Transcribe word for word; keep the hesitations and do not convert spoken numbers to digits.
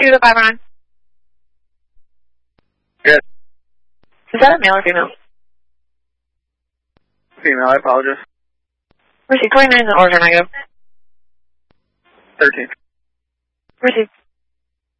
two to five nine. Yes. Is that a male or female? Female, I apologize. Receive twenty-nine in order, and I go. thirteen. Receive.